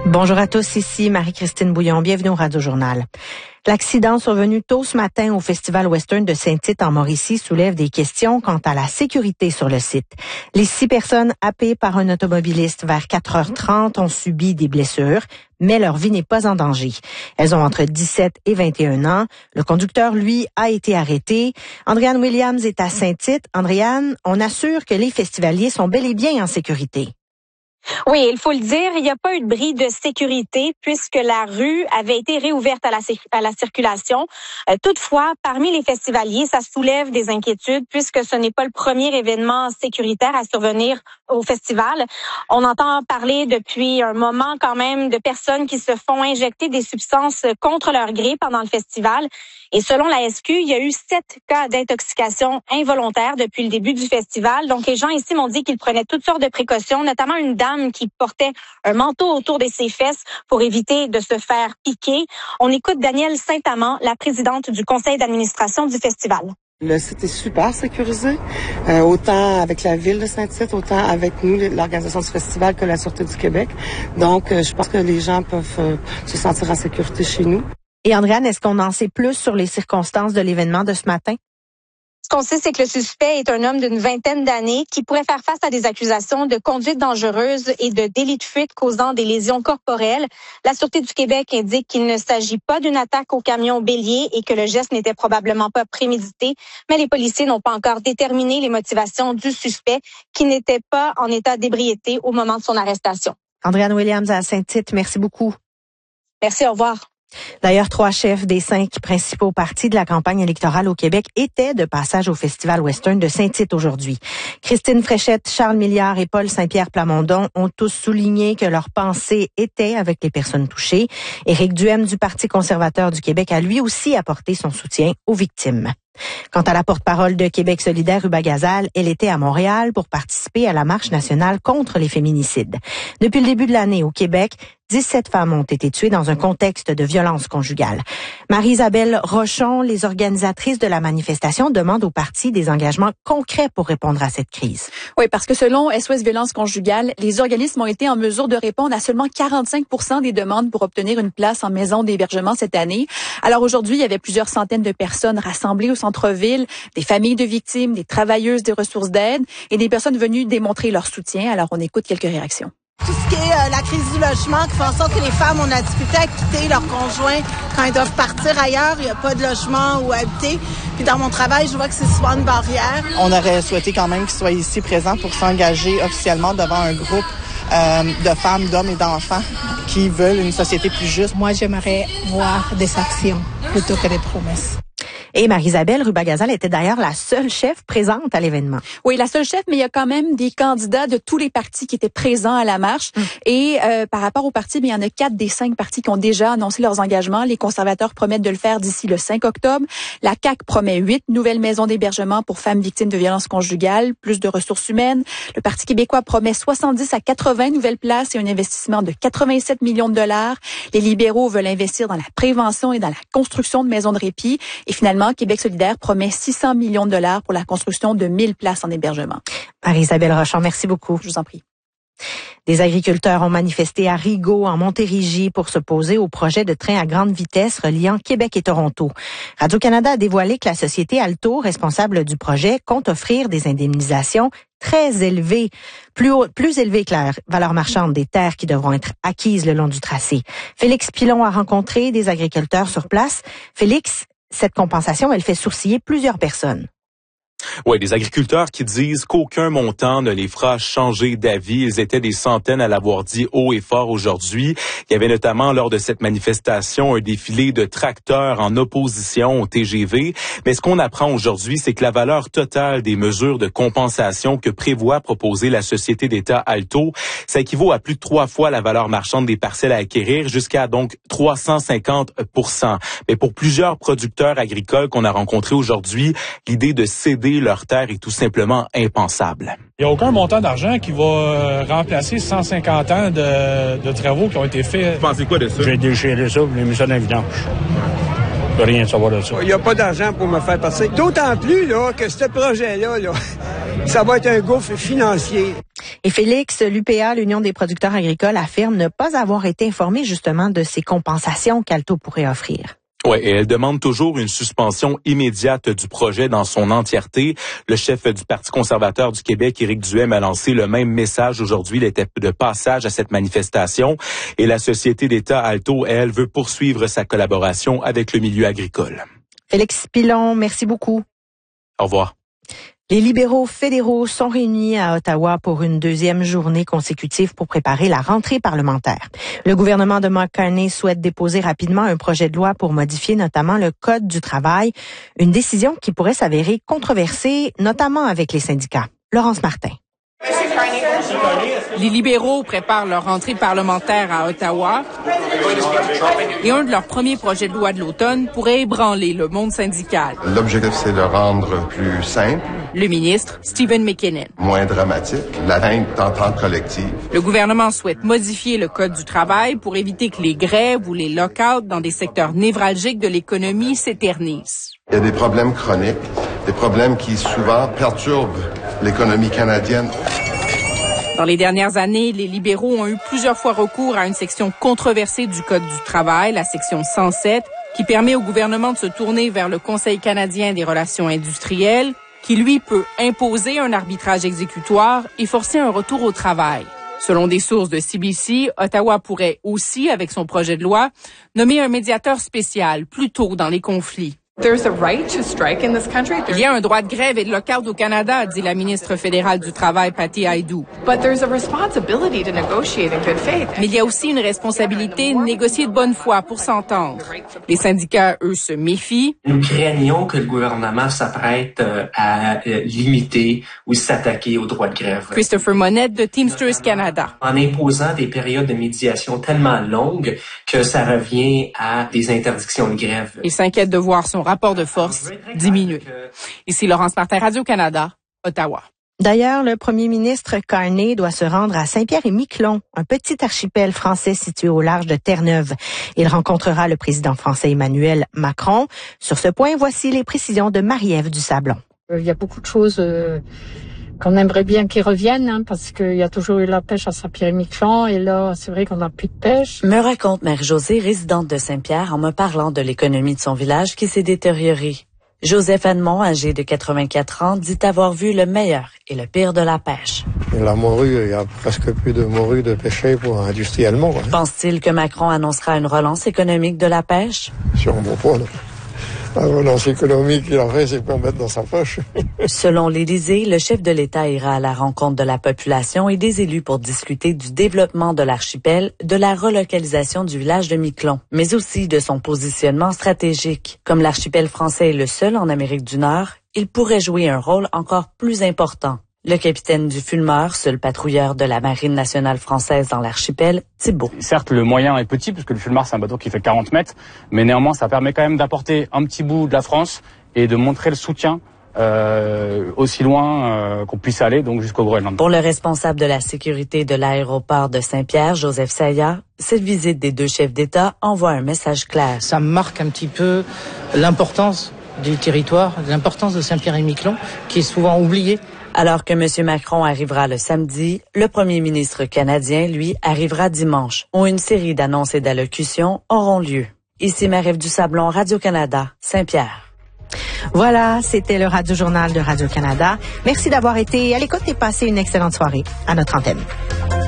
Bonjour à tous, ici Marie-Christine Bouillon. Bienvenue au Radio-Journal. L'accident survenu tôt ce matin au Festival Western de Saint-Tite en Mauricie soulève des questions quant à la sécurité sur le site. Les 6 personnes happées par un automobiliste vers 4h30 ont subi des blessures, mais leur vie n'est pas en danger. Elles ont entre 17 et 21 ans. Le conducteur, lui, a été arrêté. Andréane Williams est à Saint-Tite. Andréane, on assure que les festivaliers sont bel et bien en sécurité. Oui, il faut le dire, il n'y a pas eu de bris de sécurité puisque la rue avait été réouverte à la circulation. Toutefois, parmi les festivaliers, ça soulève des inquiétudes puisque ce n'est pas le premier événement sécuritaire à survenir au festival. On entend parler depuis un moment quand même de personnes qui se font injecter des substances contre leur gré pendant le festival. Et selon la SQ, il y a eu 7 cas d'intoxication involontaire depuis le début du festival. Donc les gens ici m'ont dit qu'ils prenaient toutes sortes de précautions, notamment une dame qui portait un manteau autour de ses fesses pour éviter de se faire piquer. On écoute Danielle Saint-Amand, la présidente du conseil d'administration du festival. Le site est super sécurisé, autant avec la ville de Saint-Tite, autant avec nous, l'organisation du festival, que la Sûreté du Québec. Donc, je pense que les gens peuvent se sentir en sécurité chez nous. Et Andréane, est-ce qu'on en sait plus sur les circonstances de l'événement de ce matin? Ce qu'on sait, c'est que le suspect est un homme d'une vingtaine d'années qui pourrait faire face à des accusations de conduite dangereuse et de délit de fuite causant des lésions corporelles. La Sûreté du Québec indique qu'il ne s'agit pas d'une attaque au camion bélier et que le geste n'était probablement pas prémédité, mais les policiers n'ont pas encore déterminé les motivations du suspect qui n'était pas en état d'ébriété au moment de son arrestation. Andréane Williams à Saint-Tite, merci beaucoup. Merci, au revoir. D'ailleurs, 3 chefs des 5 principaux partis de la campagne électorale au Québec étaient de passage au Festival Western de Saint-Tite aujourd'hui. Christine Fréchette, Charles Milliard et Paul Saint-Pierre Plamondon ont tous souligné que leur pensée était avec les personnes touchées. Éric Duhem du Parti conservateur du Québec a lui aussi apporté son soutien aux victimes. Quant à la porte-parole de Québec solidaire, Ruba Gazal, elle était à Montréal pour participer à la marche nationale contre les féminicides. Depuis le début de l'année au Québec, 17 femmes ont été tuées dans un contexte de violence conjugale. Marie-Isabelle Rochon, les organisatrices de la manifestation, demandent au parti des engagements concrets pour répondre à cette crise. Oui, parce que selon SOS Violence conjugale, les organismes ont été en mesure de répondre à seulement 45% des demandes pour obtenir une place en maison d'hébergement cette année. Alors aujourd'hui, il y avait plusieurs centaines de personnes rassemblées au centre-ville, des familles de victimes, des travailleuses des ressources d'aide et des personnes venues démontrer leur soutien. Alors on écoute quelques réactions. Tout ce qui est la crise du logement qui fait en sorte que les femmes ont de la difficulté à quitter leur conjoint quand elles doivent partir ailleurs. Il n'y a pas de logement où habiter. Puis dans mon travail, je vois que c'est souvent une barrière. On aurait souhaité quand même qu'ils soient ici présents pour s'engager officiellement devant un groupe de femmes, d'hommes et d'enfants qui veulent une société plus juste. Moi, j'aimerais voir des actions plutôt que des promesses. Et Marie-Isabelle Ruba Gazal était d'ailleurs la seule chef présente à l'événement. Oui, la seule chef, mais il y a quand même des candidats de tous les partis qui étaient présents à la marche. Et par rapport aux partis, il y en a 4 des 5 partis qui ont déjà annoncé leurs engagements. Les conservateurs promettent de le faire d'ici le 5 octobre. La CAQ promet 8 nouvelles maisons d'hébergement pour femmes victimes de violences conjugales, plus de ressources humaines. Le Parti québécois promet 70 à 80 nouvelles places et un investissement de 87 millions de dollars. Les libéraux veulent investir dans la prévention et dans la construction de maisons de répit. Et finalement, Québec solidaire promet 600 millions de dollars pour la construction de 1000 places en hébergement. Marie-Isabelle Rochon, merci beaucoup. Je vous en prie. Des agriculteurs ont manifesté à Rigaud, en Montérégie, pour s'opposer au projet de train à grande vitesse reliant Québec et Toronto. Radio-Canada a dévoilé que la société Alto, responsable du projet, compte offrir des indemnisations très élevées, plus élevées que la valeur marchande des terres qui devront être acquises le long du tracé. Félix Pilon a rencontré des agriculteurs sur place. Félix, cette compensation, elle fait sourciller plusieurs personnes. Oui, des agriculteurs qui disent qu'aucun montant ne les fera changer d'avis. Ils étaient des centaines à l'avoir dit haut et fort aujourd'hui. Il y avait notamment lors de cette manifestation un défilé de tracteurs en opposition au TGV. Mais ce qu'on apprend aujourd'hui, c'est que la valeur totale des mesures de compensation que prévoit proposer la société d'État Alto, ça équivaut à plus de 3 fois la valeur marchande des parcelles à acquérir, jusqu'à donc 350%. Mais pour plusieurs producteurs agricoles qu'on a rencontrés aujourd'hui, l'idée de céder leur terre est tout simplement impensable. Il n'y a aucun montant d'argent qui va remplacer 150 ans de travaux qui ont été faits. Vous pensez quoi de ça? J'ai déchiré ça, j'ai mis ça dans la vidange. Je peux rien savoir de ça. Il n'y a pas d'argent pour me faire passer. D'autant plus là, que ce projet-là, ça va être un gouffre financier. Et Félix, l'UPA, l'Union des producteurs agricoles, affirme ne pas avoir été informé justement de ces compensations qu'Alto pourrait offrir. Oui, et elle demande toujours une suspension immédiate du projet dans son entièreté. Le chef du Parti conservateur du Québec, Éric Duhaime, a lancé le même message aujourd'hui. Il était de passage à cette manifestation. Et la société d'État Alto, elle, veut poursuivre sa collaboration avec le milieu agricole. Félix Pilon, merci beaucoup. Au revoir. Les libéraux fédéraux sont réunis à Ottawa pour une deuxième journée consécutive pour préparer la rentrée parlementaire. Le gouvernement de Mark Carney souhaite déposer rapidement un projet de loi pour modifier notamment le Code du travail, une décision qui pourrait s'avérer controversée, notamment avec les syndicats. Laurence Martin. Les libéraux préparent leur rentrée parlementaire à Ottawa et un de leurs premiers projets de loi de l'automne pourrait ébranler le monde syndical. L'objectif, c'est de rendre plus simple. Le ministre, Stephen McKinnon. Moins dramatique, l'atteinte d'entente collective. Le gouvernement souhaite modifier le Code du travail pour éviter que les grèves ou les lock-outs dans des secteurs névralgiques de l'économie s'éternisent. Il y a des problèmes chroniques, des problèmes qui souvent perturbent l'économie canadienne. Dans les dernières années, les libéraux ont eu plusieurs fois recours à une section controversée du Code du travail, la section 107, qui permet au gouvernement de se tourner vers le Conseil canadien des relations industrielles, qui lui peut imposer un arbitrage exécutoire et forcer un retour au travail. Selon des sources de CBC, Ottawa pourrait aussi, avec son projet de loi, nommer un médiateur spécial plus tôt dans les conflits. Il y a un droit de grève et de lock-out au Canada, dit la ministre fédérale du Travail, Patty Hajdu. Mais il y a aussi une responsabilité de négocier de bonne foi pour s'entendre. Les syndicats, eux, se méfient. Nous craignons que le gouvernement s'apprête à limiter ou s'attaquer au droit de grève. Christopher Monette de Teamsters Canada. En imposant des périodes de médiation tellement longues que ça revient à des interdictions de grève. Il s'inquiète de voir son rapport de force diminuer. Ici Laurence Martin, Radio-Canada, Ottawa. D'ailleurs, le premier ministre Carney doit se rendre à Saint-Pierre-et-Miquelon, un petit archipel français situé au large de Terre-Neuve. Il rencontrera le président français Emmanuel Macron. Sur ce point, voici les précisions de Marie-Ève Dusablon. Il y a beaucoup de choses qu'on aimerait bien qu'ils reviennent, parce qu'il y a toujours eu la pêche à Saint-Pierre-et-Miquelon, et là, c'est vrai qu'on n'a plus de pêche. Me raconte Mère-Josée, résidente de Saint-Pierre, en me parlant de l'économie de son village qui s'est détériorée. Joseph Edmond, âgé de 84 ans, dit avoir vu le meilleur et le pire de la pêche. La morue, il y a presque plus de morue de pêcher pour industriellement. Hein. Pense-t-il que Macron annoncera une relance économique de la pêche? Sûrement pas, non. La relance économique qu'il a fait, c'est pour mettre dans sa poche. Selon l'Élysée, le chef de l'État ira à la rencontre de la population et des élus pour discuter du développement de l'archipel, de la relocalisation du village de Miquelon, mais aussi de son positionnement stratégique. Comme l'archipel français est le seul en Amérique du Nord, il pourrait jouer un rôle encore plus important. Le capitaine du Fulmar, seul patrouilleur de la Marine nationale française dans l'archipel, Thibault. Certes, le moyen est petit, puisque le Fulmar, c'est un bateau qui fait 40 mètres, mais néanmoins, ça permet quand même d'apporter un petit bout de la France et de montrer le soutien aussi loin qu'on puisse aller, donc jusqu'au Groenland. Pour le responsable de la sécurité de l'aéroport de Saint-Pierre, Joseph Saya, cette visite des deux chefs d'État envoie un message clair. Ça marque un petit peu l'importance du territoire, l'importance de Saint-Pierre-et-Miquelon, qui est souvent oubliée. Alors que M. Macron arrivera le samedi, le premier ministre canadien, lui, arrivera dimanche, où une série d'annonces et d'allocutions auront lieu. Ici Marie-Ève Dusablon, Radio-Canada, Saint-Pierre. Voilà, c'était le Radio-Journal de Radio-Canada. Merci d'avoir été à l'écoute et passé une excellente soirée à notre antenne.